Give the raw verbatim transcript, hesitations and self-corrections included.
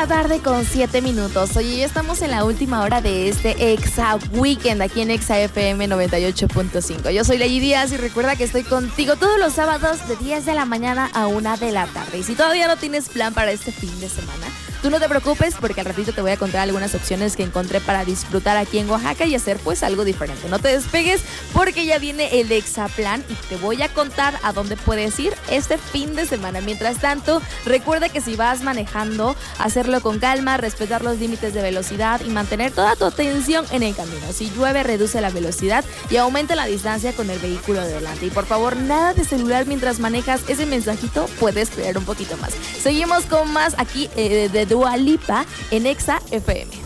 la tarde con siete minutos. Oye, ya estamos en la última hora de este Exa Weekend aquí en Exa F M noventa y ocho punto cinco. Yo soy Ley Díaz y recuerda que estoy contigo todos los sábados de diez de la mañana a una de la tarde. Y si todavía no tienes plan para este fin de semana, tú no te preocupes porque al ratito te voy a contar algunas opciones que encontré para disfrutar aquí en Oaxaca y hacer pues algo diferente. No te despegues porque ya viene el Exaplan y te voy a contar a dónde puedes ir este fin de semana. Mientras tanto, recuerda que si vas manejando, hacerlo con calma, respetar los límites de velocidad y mantener toda tu atención en el camino. Si llueve, reduce la velocidad y aumenta la distancia con el vehículo de delante. Y por favor, nada de celular mientras manejas. Ese mensajito puede esperar un poquito más. Seguimos con más aquí eh, de Dua Lipa en Exa F M.